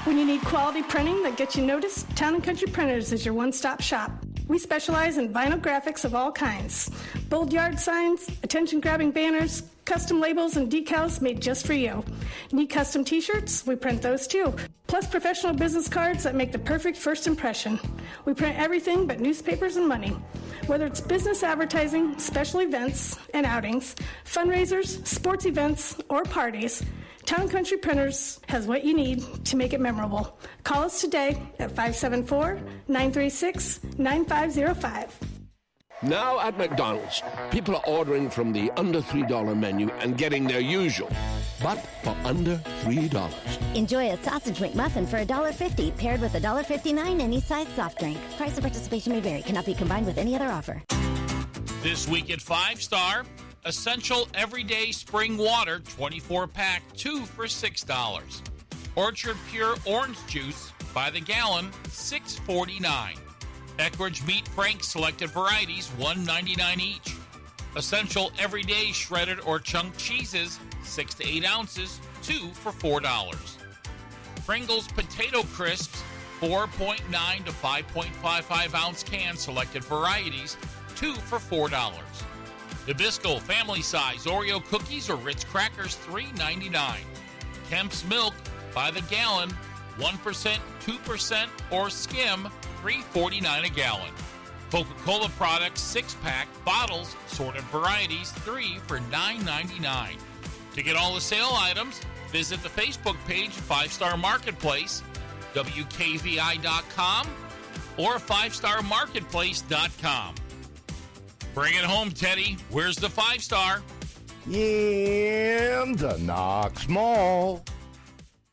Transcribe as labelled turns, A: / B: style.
A: When you need quality printing that gets you noticed, Town & Country Printers is your one-stop shop. We specialize in vinyl graphics of all kinds. Bold yard signs, attention-grabbing banners, custom labels and decals made just for you. Need custom t-shirts? We print those too. Plus professional business cards that make the perfect first impression. We print everything but newspapers and money. Whether it's business advertising, special events and outings, fundraisers, sports events, or parties, Town & Country Printers has what you need to make it memorable. Call us today at 574-936-9505.
B: Now at McDonald's, people are ordering from the under $3 menu and getting their usual, but for under $3.
C: Enjoy a sausage McMuffin for $1.50, paired with $1.59 any size soft drink. Price and participation may vary. Cannot be combined with any other offer.
D: This week at 5 Star, Essential Everyday Spring Water 24-pack, 2 for $6. Orchard Pure Orange Juice by the gallon, $6.49. Eckrich Meat Frank Selected Varieties, $1.99 each. Essential Everyday Shredded or Chunk Cheeses, 6 to 8 ounces, 2 for $4. Pringles Potato Crisps, 4.9 to 5.55 ounce cans, Selected Varieties, 2 for $4. Nabisco Family Size Oreo Cookies or Ritz Crackers, $3.99. Kemp's Milk by the gallon, 1%, 2%, or skim, $3.49 a gallon. Coca-Cola products 6-pack bottles, sorted varieties, 3 for $9.99. To get all the sale items, visit the Facebook page 5 Star Marketplace, WKVI.com, or 5starmarketplace.com. Bring it home, Teddy. Where's the 5 Star?
E: In the Knox Mall.